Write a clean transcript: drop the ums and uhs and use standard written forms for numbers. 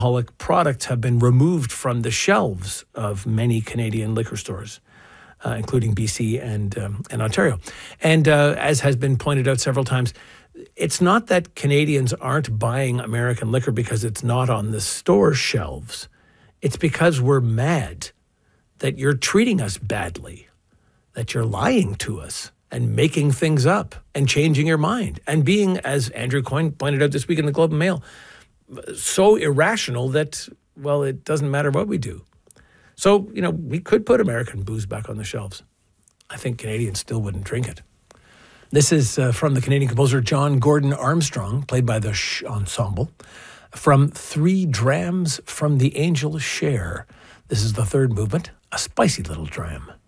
alcoholic products have been removed from the shelves of many Canadian liquor stores, including BC and Ontario. And as has been pointed out several times, it's not that Canadians aren't buying American liquor because it's not on the store shelves. It's because we're mad that you're treating us badly, that you're lying to us and making things up and changing your mind and being, as Andrew Coyne pointed out this week in the Globe and Mail, so irrational that, well, it doesn't matter what we do. So, we could put American booze back on the shelves. I think Canadians still wouldn't drink it. This is from the Canadian composer John Gordon Armstrong, played by the Shh Ensemble, from 3 Drams from the Angel Share. This is the third movement, a spicy little dram.